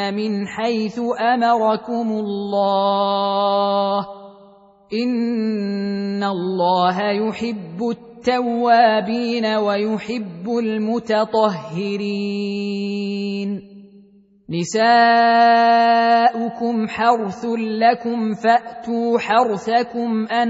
من حيث أمركم الله إن الله يحب التوابين ويحب المتطهرين نساؤكم حرث لكم فأتوا حرثكم